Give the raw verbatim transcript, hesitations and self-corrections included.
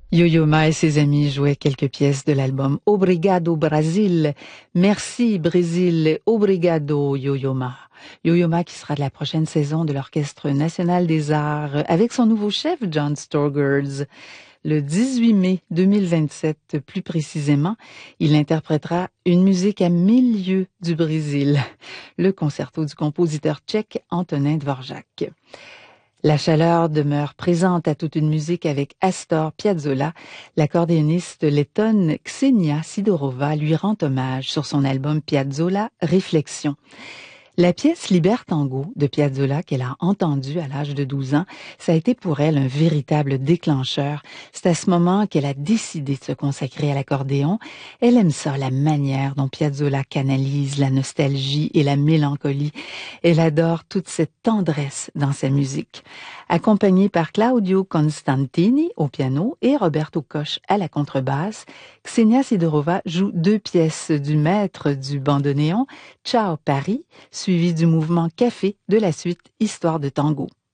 Yo-Yo Ma et ses amis jouaient quelques pièces de l'album Obrigado Brasil. Merci Brésil, obrigado Yo-Yo Ma. Yo-Yo Ma qui sera de la prochaine saison de l'Orchestre national des arts avec son nouveau chef John Storgers. Le dix-huit mai deux mille vingt-sept, plus précisément, il interprétera une musique à mille lieues du Brésil, le concerto du compositeur tchèque Antonin Dvorak. La chaleur demeure présente à toute une musique avec Astor Piazzolla. L'accordéoniste lettonne Ksenia Sidorova lui rend hommage sur son album Piazzolla Réflexion. La pièce Libertango de Piazzolla qu'elle a entendue à l'âge de douze ans, ça a été pour elle un véritable déclencheur. C'est à ce moment qu'elle a décidé de se consacrer à l'accordéon. Elle aime ça, la manière dont Piazzolla canalise la nostalgie et la mélancolie. Elle adore toute cette tendresse dans sa musique. Accompagnée par Claudio Constantini au piano et Roberto Koch à la contrebasse, Ksenia Sidorova joue deux pièces du maître du bandoneon, Ciao Paris, suivi du mouvement Café de la suite Histoire de tango.